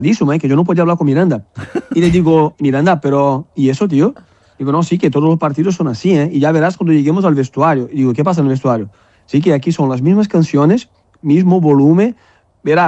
que yo no podía hablar con Miranda. Y le digo, Miranda, pero ¿y eso, tío? Digo, no, sí, que todos los partidos son así, ¿eh? Y ya verás cuando lleguemos al vestuario. Y digo, ¿qué pasa en el vestuario? Sí, que aquí son las mismas canciones, mismo volumen,